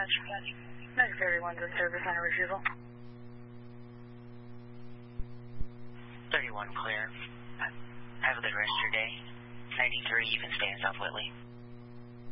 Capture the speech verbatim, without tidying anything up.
Dispatch. Magic thirty-one's in service on a refusal. thirty-one clear. Have a good rest of your day. ninety-three even stay in South Whitley.